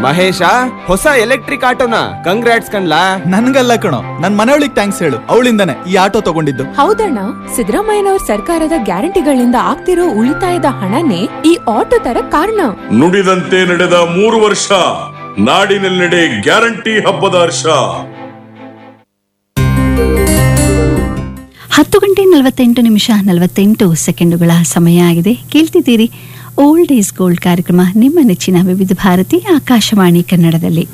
ಮಹೇಶ, ಹೊಸ electric ಆಟೋನ congrats ಕಣ್ಲಾ. ನನ್ಗಲ್ಲ ಕಣೋ, ನನ್ ಮನೆಯೊಳಿಗೆ ಥ್ಯಾಂಕ್ಸ್ ಹೇಳು. ಅವಳಿಂದಾನೆ ಈ ಆಟೋ ತಗೊಂಡಿದ್ದು. ಹೌದಣ್ಣ, ಸಿದ್ದರಾಮಯ್ಯನವ್ರ ಸರ್ಕಾರದ ಗ್ಯಾರಂಟಿಗಳಿಂದ ಆಗ್ತಿರೋ ಉಳಿತಾಯದ ಹಣನೇ ಈ ಆಟೋ ತರ ಕಾರಣ. ನುಡಿದಂತೆ ನಡೆದ 3 ವರ್ಷ, ನಾಡಿನೆಲ್ಲೆಡೆ ಗ್ಯಾರಂಟಿ ಹಬ್ಬದ ಹರ್ಷ. 10:48 ಸಮಯ ಆಗಿದೆ. ಕೇಳ್ತಿದ್ದೀರಿ ಓಲ್ಡ್ ಈಸ್ ಗೋಲ್ಡ್ ಕಾರ್ಯಕ್ರಮ, ನಿಮ್ಮ ನೆಚ್ಚಿನ ವಿವಿಧ ಭಾರತಿ ಆಕಾಶವಾಣಿ ಕನ್ನಡದಲ್ಲಿ.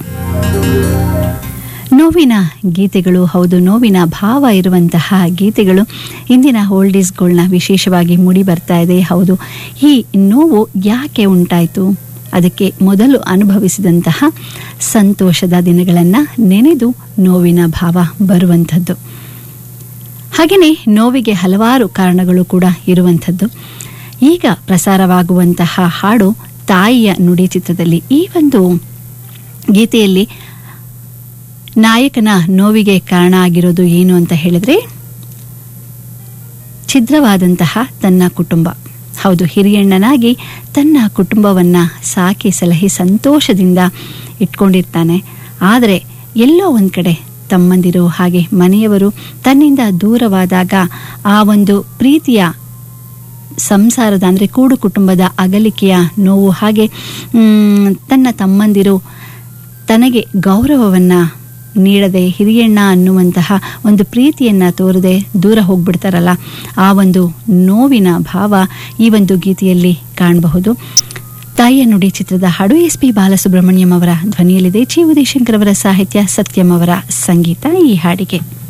ನೋವಿನ ಗೀತೆಗಳು, ಹೌದು, ನೋವಿನ ಭಾವ ಇರುವಂತಹ ಗೀತೆಗಳು ಇಂದಿನ ಓಲ್ಡ್ ಈಸ್ ಗೋಲ್ಡ್ನ ವಿಶೇಷವಾಗಿ ಮೂಡಿ ಬರ್ತಾ ಇದೆ. ಹೌದು, ಈ ನೋವು ಯಾಕೆ ಉಂಟಾಯಿತು, ಅದಕ್ಕೆ ಮೊದಲು ಅನುಭವಿಸಿದಂತಹ ಸಂತೋಷದ ದಿನಗಳನ್ನು ನೆನೆದು ನೋವಿನ ಭಾವ ಬರುವಂಥದ್ದು. ಹಾಗೆಯೇ ನೋವಿಗೆ ಹಲವಾರು ಕಾರಣಗಳು ಕೂಡ ಇರುವಂಥದ್ದು. ಈಗ ಪ್ರಸಾರವಾಗುವಂತಹ ಹಾಡು ತಾಯಿಯ ನುಡಿ ಚಿತ್ರದಲ್ಲಿ. ಈ ಒಂದು ಗೀತೆಯಲ್ಲಿ ನಾಯಕನ ನೋವಿಗೆ ಕಾರಣ ಆಗಿರೋದು ಏನು ಅಂತ ಹೇಳಿದ್ರೆ, ಛಿದ್ರವಾದಂತಹ ತನ್ನ ಕುಟುಂಬ. ಹೌದು, ಹಿರಿಯಣ್ಣನಾಗಿ ತನ್ನ ಕುಟುಂಬವನ್ನು ಸಾಕಿ ಸಲಹಿ ಸಂತೋಷದಿಂದ ಇಟ್ಕೊಂಡಿರ್ತಾನೆ. ಆದರೆ ಎಲ್ಲೋ ಒಂದು ಕಡೆ ತಮ್ಮಂದಿರು ಹಾಗೆ ಮನೆಯವರು ತನ್ನಿಂದ ದೂರವಾದಾಗ ಆ ಒಂದು ಪ್ರೀತಿಯ ಸಂಸಾರದ ಅಂದರೆ ಕೂಡು ಕುಟುಂಬದ ಅಗಲಿಕೆಯ ನೋವು, ಹಾಗೆ ತನ್ನ ತಮ್ಮಂದಿರು ತನಗೆ ಗೌರವವನ್ನು ನೀಡದೆ ಹಿರಿಯಣ್ಣ ಅನ್ನುವಂತಹ ಒಂದು ಪ್ರೀತಿಯನ್ನು ತೋರದೆ ದೂರ ಹೋಗ್ಬಿಡ್ತಾರಲ್ಲ, ಆ ಒಂದು ನೋವಿನ ಭಾವ ಈ ಒಂದು ಗೀತೆಯಲ್ಲಿ ಕಾಣಬಹುದು. ತಾಯಿಯ ನುಡಿ ಚಿತ್ರದ ಹಾಡು SP ಬಾಲಸುಬ್ರಹ್ಮಣ್ಯಂ ಅವರ ಧ್ವನಿಯಲ್ಲಿದೆ. ಚಿ ಉದಯಶಂಕರ್ ಅವರ ಸಾಹಿತ್ಯ, ಸತ್ಯಂ ಅವರ ಸಂಗೀತ ಈ ಹಾಡಿಗೆ.